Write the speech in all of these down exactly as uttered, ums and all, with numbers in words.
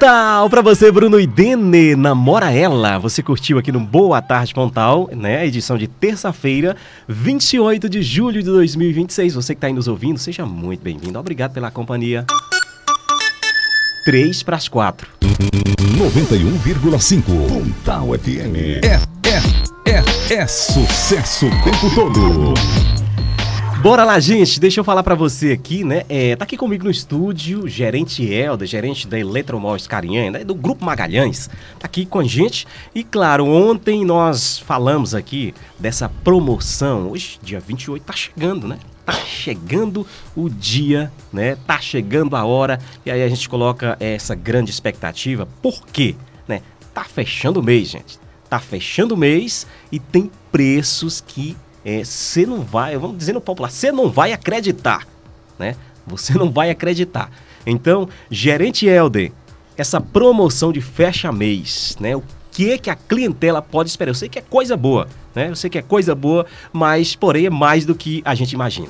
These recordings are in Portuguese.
Pontal, pra você, Bruno e Dene, Namora Ela. Você curtiu aqui no Boa Tarde Pontal, né? Edição de terça-feira, vinte e oito de julho de dois mil e vinte e seis. Você que tá aí nos ouvindo, seja muito bem-vindo. Obrigado pela companhia. Três para as quatro. noventa e um vírgula cinco. Pontal F M. É, é, é, é sucesso o tempo todo. Bora lá, gente, deixa eu falar pra você aqui, né, é, tá aqui comigo no estúdio, gerente Helder, gerente da Eletromóveis Carinhanha, né, do Grupo Magalhães, tá aqui com a gente. E claro, ontem nós falamos aqui dessa promoção, hoje, dia vinte e oito, tá chegando, né, tá chegando o dia, né, tá chegando a hora, e aí a gente coloca essa grande expectativa, por quê, né, tá fechando o mês, gente, tá fechando o mês e tem preços que você é, não vai, vamos dizer no popular, você não vai acreditar, né? Você não vai acreditar. Então, gerente Helder, essa promoção de fecha-mês, né? O que que a clientela pode esperar? Eu sei que é coisa boa, né? Eu sei que é coisa boa, mas, porém, é mais do que a gente imagina.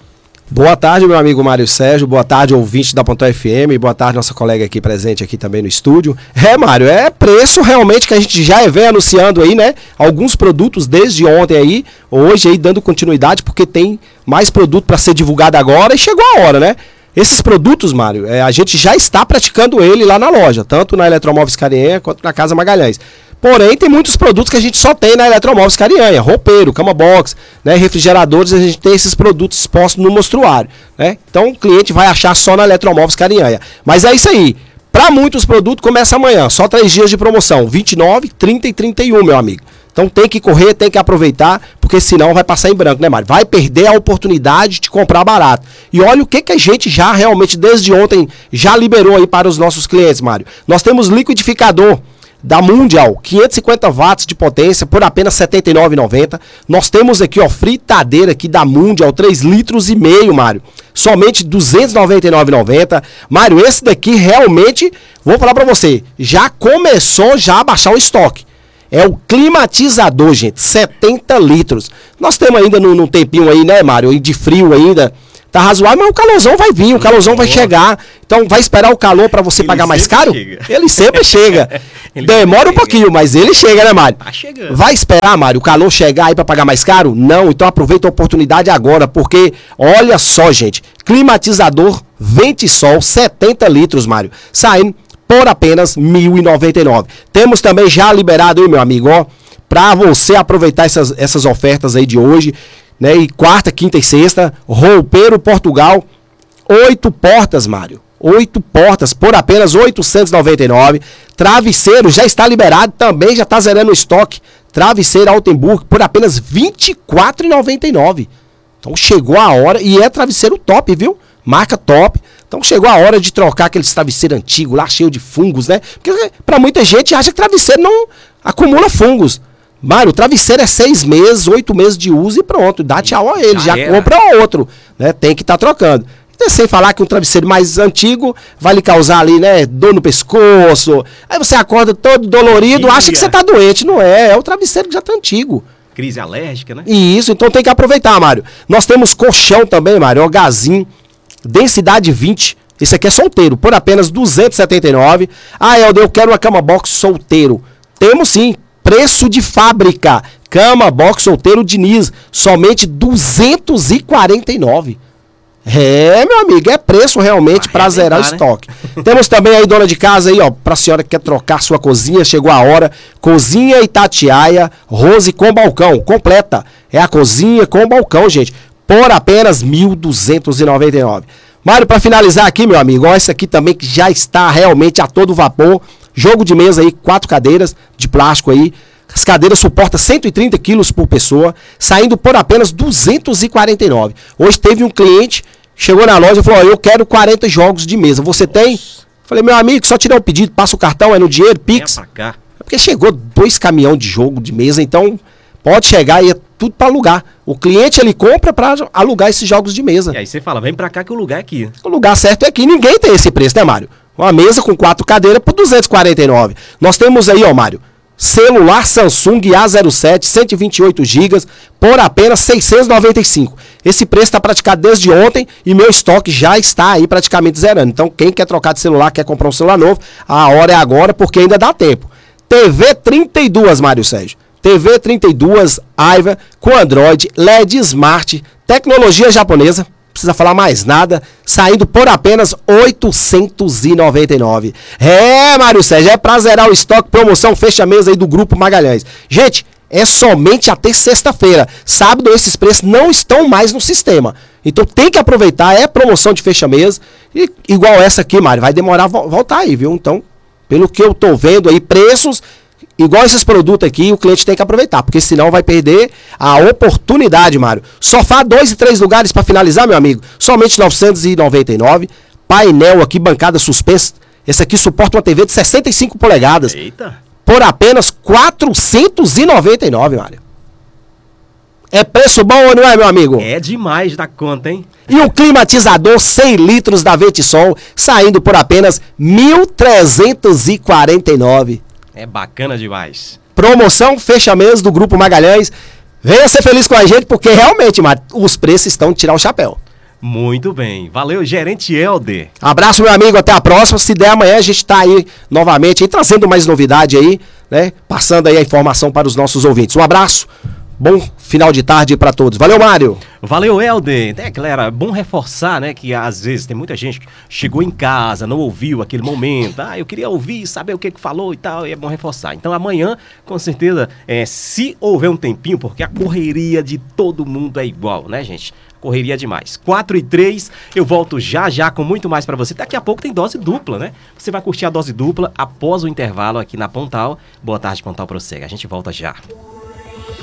Boa tarde, meu amigo Mário Sérgio, boa tarde, ouvinte da Pontal F M, boa tarde, nossa colega aqui presente aqui também no estúdio. É, Mário, é preço realmente que a gente já vem anunciando aí, né? Alguns produtos desde ontem aí, hoje aí dando continuidade, porque tem mais produto para ser divulgado agora e chegou a hora, né? Esses produtos, Mário, é, a gente já está praticando ele lá na loja, tanto na Eletromóveis Carinhanha quanto na Casa Magalhães. Porém, tem muitos produtos que a gente só tem na Eletromóveis Carinhanha, roupeiro, cama box, né, refrigeradores, a gente tem esses produtos expostos no mostruário, né? Então o cliente vai achar só na Eletromóveis Carinhanha. Mas é isso aí, para muitos produtos começa amanhã, só três dias de promoção, vinte e nove, trinta e trinta e um, meu amigo. Então tem que correr, tem que aproveitar, porque senão vai passar em branco, né, Mário? Vai perder a oportunidade de comprar barato. E olha o que, que a gente já realmente, desde ontem, já liberou aí para os nossos clientes, Mário. Nós temos liquidificador da Mundial, quinhentos e cinquenta watts de potência por apenas setenta e nove reais e noventa centavos. Nós temos aqui, ó, fritadeira aqui da Mundial, três litros e meio, Mário. Somente duzentos e noventa e nove reais e noventa centavos. Mário, esse daqui realmente, vou falar pra você, já começou já a baixar o estoque. É o climatizador, gente, setenta litros. Nós temos ainda num, num tempinho aí, né, Mário, de frio ainda. Tá razoável, mas o calorzão vai vir, o calorzão vai chegar. Então vai esperar o calor para você ele pagar mais caro? Chega. Ele sempre chega. Ele demora chega. um pouquinho, mas ele chega, né, Mário? Tá chegando. Vai esperar, Mário, o calor chegar aí para pagar mais caro? Não, então aproveita a oportunidade agora, porque olha só, gente, climatizador Ventisol setenta litros, Mário, saindo por apenas mil e noventa e nove reais. Temos também já liberado aí, meu amigo, ó, para você aproveitar essas, essas ofertas aí de hoje, né, e quarta, quinta e sexta, roupeiro Portugal, oito portas, Mário, oito portas por apenas oitocentos e noventa e nove reais. Travesseiro já está liberado, também já está zerando o estoque. Travesseiro Altenburg por apenas vinte e quatro reais e noventa e nove centavos. Então chegou a hora, e é travesseiro top, viu? Marca top. Então chegou a hora de trocar aqueles travesseiros antigos lá, cheio de fungos, né? Porque para muita gente acha que travesseiro não acumula fungos. Mário, o travesseiro é seis meses, oito meses de uso e pronto. Dá tchau a ele, já, já compra outro, né? Tem que estar tá trocando. E sem falar que um travesseiro mais antigo vai lhe causar ali, né? Dor no pescoço. Aí você acorda todo dolorido, Sim, acha que você tá doente. Não é, é o travesseiro que já tá antigo. Crise alérgica, né? Isso, então tem que aproveitar, Mário. Nós temos colchão também, Mário, o Gazin, densidade vinte. Esse aqui é solteiro, por apenas duzentos e setenta e nove reais. Ah, Helder, eu quero uma cama box solteiro. Temos sim. Preço de fábrica, cama box solteiro Diniz, somente duzentos e quarenta e nove reais. É, meu amigo, é preço realmente para zerar o estoque. Né? Temos também aí, dona de casa aí, ó, pra senhora que quer trocar sua cozinha, chegou a hora. Cozinha Itatiaia, Rose com balcão, completa. É a cozinha com balcão, gente, por apenas mil duzentos e noventa e nove reais. Mário, para finalizar aqui, meu amigo, ó, esse aqui também que já está realmente a todo vapor. Jogo de mesa aí, quatro cadeiras de plástico aí. As cadeiras suportam cento e trinta quilos por pessoa, saindo por apenas duzentos e quarenta e nove reais. Hoje teve um cliente, chegou na loja e falou, ó, eu quero quarenta jogos de mesa, você tem? Falei, meu amigo, só tirar o pedido, passa o cartão, é no dinheiro, Pix. É porque chegou dois caminhões de jogo de mesa, então pode chegar e é tudo para alugar. O cliente, ele compra para alugar esses jogos de mesa. E aí você fala, vem para cá que o lugar é aqui. O lugar certo é aqui, ninguém tem esse preço, né, Mário? Uma mesa com quatro cadeiras por duzentos e quarenta e nove reais. Nós temos aí, ó, Mário, celular Samsung A zero sete, cento e vinte e oito gigas, por apenas seiscentos e noventa e cinco reais. Esse preço está praticado desde ontem e meu estoque já está aí praticamente zerando. Então, quem quer trocar de celular, quer comprar um celular novo, a hora é agora, porque ainda dá tempo. T V trinta e dois, Mário Sérgio. T V trinta e dois Aiva com Android, L E D Smart, tecnologia japonesa. Precisa falar mais nada, saindo por apenas oitocentos e noventa e nove reais. É, Mário Sérgio, é pra zerar o estoque, promoção fecha-mês aí do Grupo Magalhães. Gente, é somente até sexta-feira. Sábado esses preços não estão mais no sistema. Então tem que aproveitar, é promoção de fecha-mês. E igual essa aqui, Mário, vai demorar a vo- voltar aí, viu? Então, pelo que eu tô vendo aí, preços... Igual esses produtos aqui, o cliente tem que aproveitar, porque senão vai perder a oportunidade, Mário. Sofá, dois e três lugares para finalizar, meu amigo. Somente novecentos e noventa e nove reais. Painel aqui, bancada suspensa. Esse aqui suporta uma T V de sessenta e cinco polegadas. Eita. Por apenas quatrocentos e noventa e nove reais, Mário. É preço bom ou não é, meu amigo? É demais da conta, hein? E um climatizador cem litros da Vetisol, saindo por apenas mil trezentos e quarenta e nove reais. É bacana demais. Promoção fecha-mês do Grupo Magalhães. Venha ser feliz com a gente, porque realmente, Mário, os preços estão de tirar o chapéu. Muito bem. Valeu, gerente Helder. Abraço, meu amigo, até a próxima. Se der amanhã, a gente tá aí novamente, aí, trazendo mais novidade aí, né? Passando aí a informação para os nossos ouvintes. Um abraço, bom final de tarde para todos. Valeu, Mário. Valeu, Helder. É, galera, bom reforçar, né, que às vezes tem muita gente que chegou em casa, não ouviu aquele momento. Ah, eu queria ouvir, saber o que que falou e tal, e é bom reforçar. Então amanhã, com certeza, é, se houver um tempinho, porque a correria de todo mundo é igual, né, gente? Correria demais. quatro e três, eu volto já já com muito mais pra você. Daqui a pouco tem dose dupla, né? Você vai curtir a dose dupla após o intervalo aqui na Pontal. Boa tarde, Pontal Prossegue. A gente volta já.